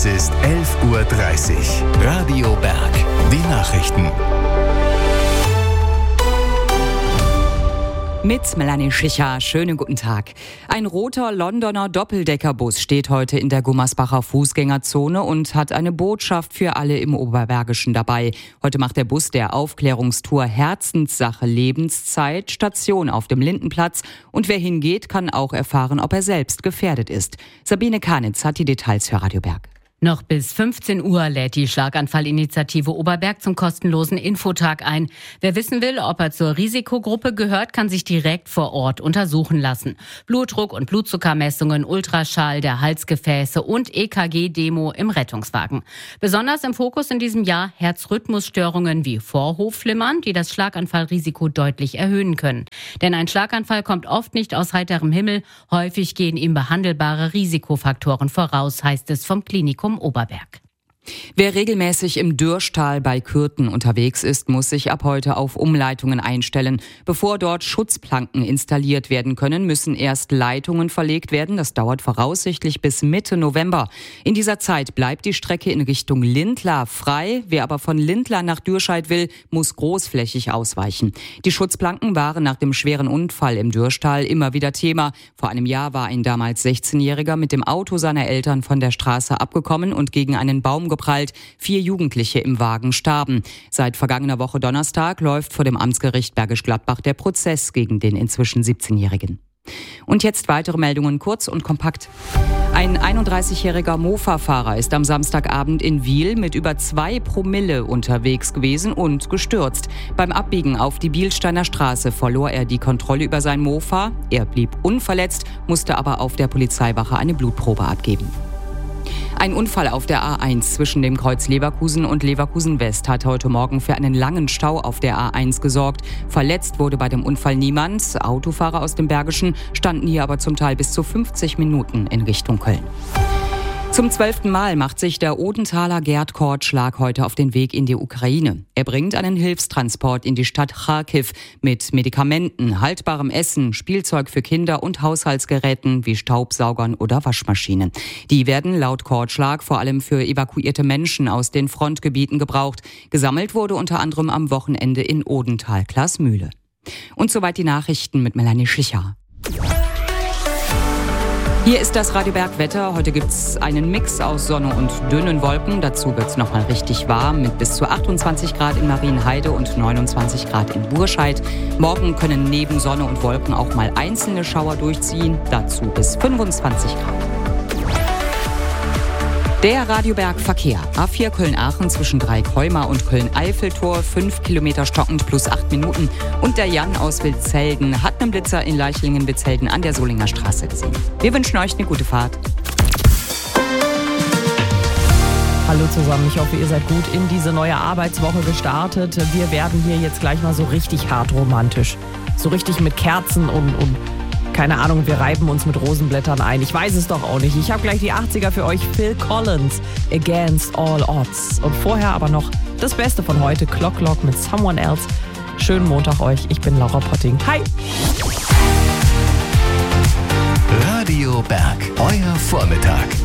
Es ist 11:30 Uhr. Radio Berg. Die Nachrichten. Mit Melanie Schicher. Schönen guten Tag. Ein roter Londoner Doppeldeckerbus steht heute in der Gummersbacher Fußgängerzone und hat eine Botschaft für alle im Oberbergischen dabei. Heute macht der Bus der Aufklärungstour Herzenssache Lebenszeit Station auf dem Lindenplatz. Und wer hingeht, kann auch erfahren, ob er selbst gefährdet ist. Sabine Kanitz hat die Details für Radio Berg. Noch bis 15 Uhr lädt die Schlaganfallinitiative Oberberg zum kostenlosen Infotag ein. Wer wissen will, ob er zur Risikogruppe gehört, kann sich direkt vor Ort untersuchen lassen. Blutdruck- und Blutzuckermessungen, Ultraschall der Halsgefäße und EKG-Demo im Rettungswagen. Besonders im Fokus in diesem Jahr Herzrhythmusstörungen wie Vorhofflimmern, die das Schlaganfallrisiko deutlich erhöhen können. Denn ein Schlaganfall kommt oft nicht aus heiterem Himmel. Häufig gehen ihm behandelbare Risikofaktoren voraus, heißt es vom Klinikum Oberberg. Wer regelmäßig im Dürschtal bei Kürten unterwegs ist, muss sich ab heute auf Umleitungen einstellen. Bevor dort Schutzplanken installiert werden können, müssen erst Leitungen verlegt werden. Das dauert voraussichtlich bis Mitte November. In dieser Zeit bleibt die Strecke in Richtung Lindlar frei. Wer aber von Lindlar nach Dürscheid will, muss großflächig ausweichen. Die Schutzplanken waren nach dem schweren Unfall im Dürschtal immer wieder Thema. Vor einem Jahr war ein damals 16-Jähriger mit dem Auto seiner Eltern von der Straße abgekommen und gegen einen Baum geprallt. 4 Jugendliche im Wagen starben. Seit vergangener Woche Donnerstag läuft vor dem Amtsgericht Bergisch Gladbach der Prozess gegen den inzwischen 17-Jährigen. Und jetzt weitere Meldungen, kurz und kompakt. Ein 31-jähriger Mofa-Fahrer ist am Samstagabend in Wil mit über 2 Promille unterwegs gewesen und gestürzt. Beim Abbiegen auf die Bielsteiner Straße verlor er die Kontrolle über sein Mofa. Er blieb unverletzt, musste aber auf der Polizeiwache eine Blutprobe abgeben. Ein Unfall auf der A1 zwischen dem Kreuz Leverkusen und Leverkusen West hat heute Morgen für einen langen Stau auf der A1 gesorgt. Verletzt wurde bei dem Unfall niemand. Autofahrer aus dem Bergischen standen hier aber zum Teil bis zu 50 Minuten in Richtung Köln. Zum 12. Mal macht sich der Odenthaler Gerd Kortschlag heute auf den Weg in die Ukraine. Er bringt einen Hilfstransport in die Stadt Charkiw mit Medikamenten, haltbarem Essen, Spielzeug für Kinder und Haushaltsgeräten wie Staubsaugern oder Waschmaschinen. Die werden laut Kortschlag vor allem für evakuierte Menschen aus den Frontgebieten gebraucht. Gesammelt wurde unter anderem am Wochenende in Odenthal-Glasmühle. Und soweit die Nachrichten mit Melanie Schicher. Hier ist das Radio Berg Wetter. Heute gibt's einen Mix aus Sonne und dünnen Wolken. Dazu wird's nochmal richtig warm mit bis zu 28 Grad in Marienheide und 29 Grad in Burscheid. Morgen können neben Sonne und Wolken auch mal einzelne Schauer durchziehen. Dazu bis 25 Grad. Der Radio Berg Verkehr. A4 Köln-Aachen zwischen Dreieck-Heumar und Köln-Eiffeltor, 5 Kilometer stockend plus 8 Minuten. Und der Jan aus Wildzelden hat einen Blitzer in Leichlingen-Wildzelden an der Solinger Straße gesehen. Wir wünschen euch eine gute Fahrt. Hallo zusammen, ich hoffe, ihr seid gut in diese neue Arbeitswoche gestartet. Wir werden hier jetzt gleich mal so richtig hart romantisch. So richtig mit Kerzen und keine Ahnung, wir reiben uns mit Rosenblättern ein. Ich weiß es doch auch nicht. Ich habe gleich die 80er für euch. Phil Collins, Against All Odds. Und vorher aber noch das Beste von heute, Clock Clock mit Someone Else. Schönen Montag euch. Ich bin Laura Potting. Hi! Radio Berg, euer Vormittag.